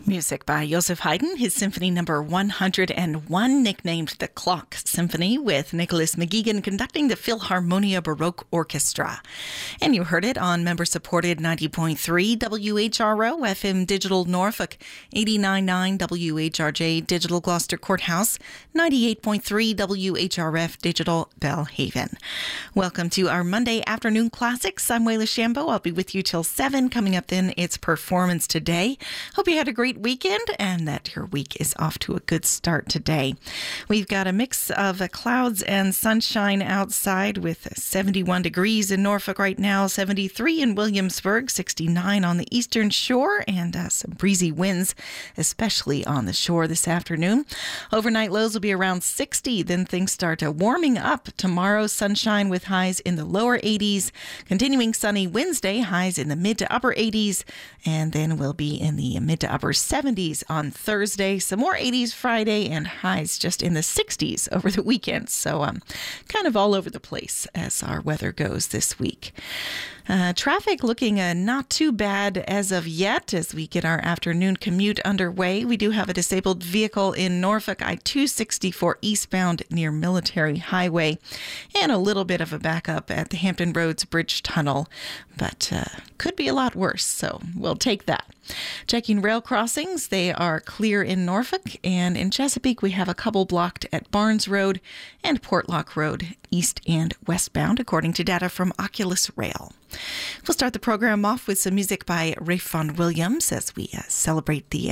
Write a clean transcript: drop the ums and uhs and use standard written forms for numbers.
Music by Joseph Haydn, his Symphony Number 101, nicknamed the Clock Symphony, with Nicholas McGeegan conducting the Philharmonia Baroque Orchestra. And you heard it on member-supported 90.3 WHRO FM Digital Norfolk, 89.9 WHRJ Digital Gloucester Courthouse, 98.3 WHRF Digital Bellhaven. Welcome to our Monday Afternoon Classics. I'm Wayla Shambo. I'll be with you till 7. Coming up then, it's Performance Today. Hope you had a great weekend and that your week is off to a good start today. We've got a mix of clouds and sunshine outside with 71 degrees in Norfolk right now, 73 in Williamsburg, 69 on the eastern shore, and some breezy winds, especially on the shore this afternoon. Overnight lows will be around 60. Then things start warming up tomorrow. Sunshine with highs in the lower 80s. Continuing sunny Wednesday, highs in the mid to upper 80s. And then we'll be in the mid to upper 70s on Thursday. Some more 80s Friday and highs just in the 60s over the weekend. So kind of all over the place as our weather goes this week. Traffic looking not too bad as of yet as we get our afternoon commute underway. We do have a disabled vehicle in Norfolk, I-264 eastbound near Military Highway, and a little bit of a backup at the Hampton Roads Bridge Tunnel, but could be a lot worse, so we'll take that. Checking rail crossings, they are clear in Norfolk, and in Chesapeake we have a couple blocked at Barnes Road and Portlock Road, east and westbound, according to data from Oculus Rail. We'll start the program off with some music by Ralph Vaughan Williams as we celebrate the